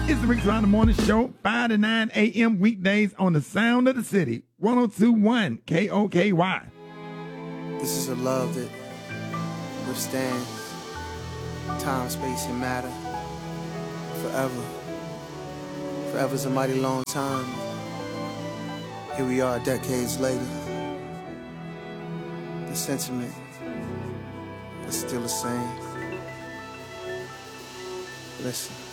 It's the Rick Surround the Morning Show, 5 to 9 a.m. weekdays on the Sound of the City, 102.1 KOKY. This is a love that withstands time, space, and matter forever. Forever's a mighty long time. Here we are decades later. The sentiment is still the same. Listen.